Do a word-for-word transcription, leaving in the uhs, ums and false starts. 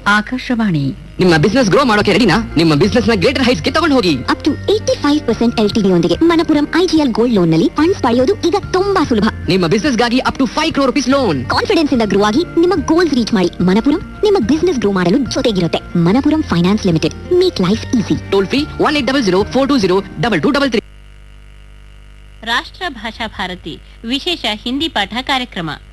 ಆಕಾಶವಾಣಿ. ನಿಮ್ಮ business grow ಮಾಡೋಕೆ ರೆಡಿನಾ? ನಿಮ್ಮ ಬಿಸ್ನೆಸ್ ನ ಗ್ರೇಟರ್ ಹೈಟ್ಸ್ ಗೆ ತಗೊಂಡು ಹೋಗಿ. Up to eighty five percent L T D ಯೊಂದಿಗೆ ಮಣಪುರಂ ಐಜಿಎಲ್ ಗೋಲ್ಡ್ ಲೋನ್ ನಲ್ಲಿ ಫಂಡ್ಸ್ ಪಡೆಯೋದು ಈಗ ತುಂಬಾ ಸುಲಭ. ನಿಮ್ಮ ಬಿಸ್ನೆಸ್ ಗಾಗಿ up to five crore rupees loan. Confidence ಇಂದ ಗ್ರೋ ಆಗಿ ನಿಮ್ಮ ಗೋಲ್ಸ್ ರೀಚ್ ಮಾಡಿ. ಮಣಪುರಂ ನಿಮ್ಮ ಬಿಸ್ನೆಸ್ ಗ್ರೋ ಮಾಡಲು ಜೊತೆಗಿರುತ್ತೆ. Manappuram finance limited, make life easy. Toll free one eight double zero four two zero double two double three. ರಾಷ್ಟ್ರ ಭಾಷಾ ಭಾರತಿ ವಿಶೇಷ ಹಿಂದಿ ಪಾಠ ಕಾರ್ಯಕ್ರಮ.